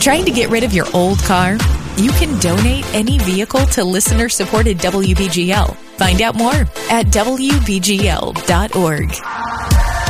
Trying to get rid of your old car? You can donate any vehicle to listener-supported WBGL. Find out more at WBGL.org.